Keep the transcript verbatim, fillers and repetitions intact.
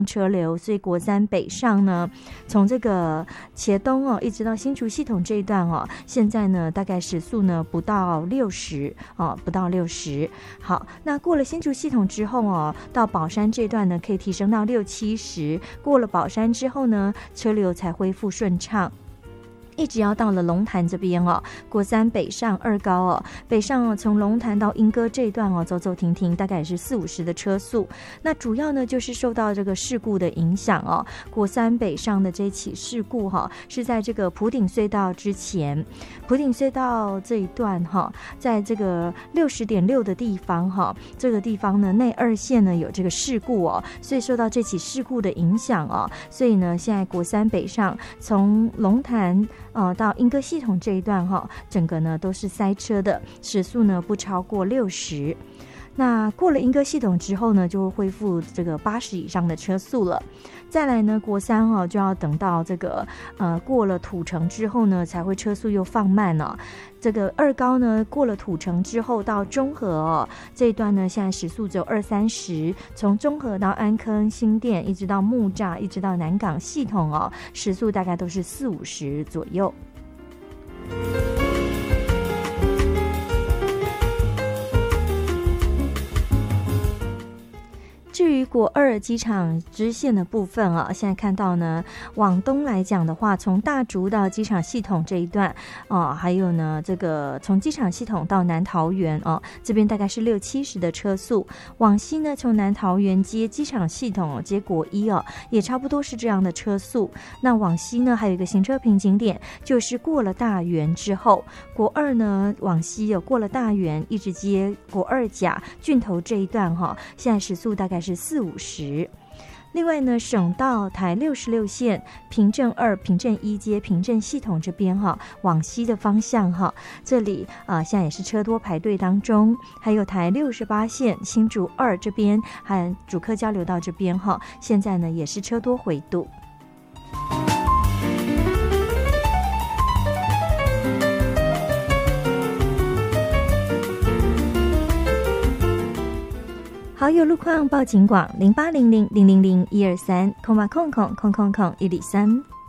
车流，所以国三北上呢，从这个茄东哦，一直到新竹系统这一段哦，现在呢大概时速呢不到六十哦，不到六十。好，那过了新竹系统之后哦，到宝山这段呢可以提升到六七十。过了宝山之后呢，车流才恢复顺畅。一直要到了龙潭这边哦，国三北上二高哦，北上哦，从龙潭到莺歌这一段哦，走走停停，大概也是四五十的车速。那主要呢就是受到这个事故的影响哦。国三北上的这起事故哈、哦，是在这个埔顶隧道之前，埔顶隧道这一段哈、哦，在这个六十点六的地方哈、哦，这个地方呢内二线呢有这个事故哦，所以受到这起事故的影响哦，所以呢现在国三北上从龙潭。呃，到莺歌系统这一段哈，整个呢都是塞车的，时速呢不超过六十。那过了莺歌系统之后呢，就会恢复这个八十以上的车速了。再来呢，国三哈、哦、就要等到这个呃过了土城之后呢，才会车速又放慢了、哦。这个二高呢过了土城之后到中和哦这一段呢，现在时速只有二三十，从中和到安坑、新店，一直到木栅，一直到南港系统哦，时速大概都是四五十左右。至于国二机场支线的部分啊，现在看到呢，往东来讲的话，从大竹到机场系统这一段啊，还有呢，这个从机场系统到南桃园啊，这边大概是六七十的车速。往西呢，从南桃园接机场系统、哦、接国一哦，也差不多是这样的车速。那往西呢，还有一个行车瓶颈点，就是过了大园之后，国二呢往西有、哦、过了大园，一直接国二甲郡头这一段哈、哦，现在时速大概是四五十。另外呢，省道台六十六线平镇二、平镇一接平镇系统这边哈，往西的方向哈，这里啊、呃、现在也是车多排队当中。还有台六十八线新竹二这边和主客交流道这边哈，现在呢也是车多回堵。好友路况报警广零八零零零零零一二三空八空空空空空一里三。